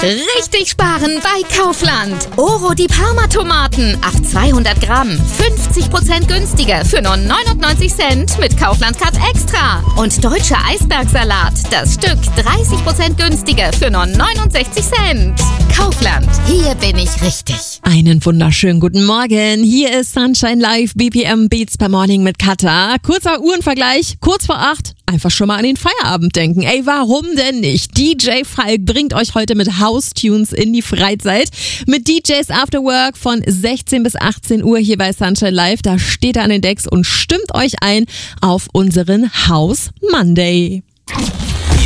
Richtig sparen bei Kaufland. Oro die Parma-Tomaten auf 200 Gramm. 50% günstiger für nur 99 Cent mit Kaufland Card Extra. Und deutscher Eisbergsalat. Das Stück 30% günstiger für nur 69 Cent. Kaufland. Hier bin ich richtig. Einen wunderschönen guten Morgen. Hier ist Sunshine Live, BPM Beats per Morning mit Katha. Kurzer Uhrenvergleich, kurz vor 8. Einfach schon mal an den Feierabend denken. Ey, warum denn nicht? DJ Falk bringt euch heute mit House-Tunes in die Freizeit. Mit DJs After Work von 16 bis 18 Uhr hier bei Sunshine Live. Da steht er an den Decks und stimmt euch ein auf unseren House Monday.